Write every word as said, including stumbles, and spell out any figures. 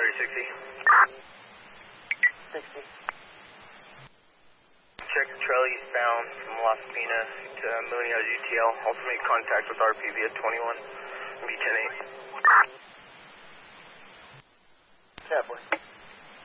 Coyote sixty. sixty. Check trail eastbound from Las Pinas to Millionaire G T L. Also make contact with R P V at twenty-one, B ten eight. Chat, boy.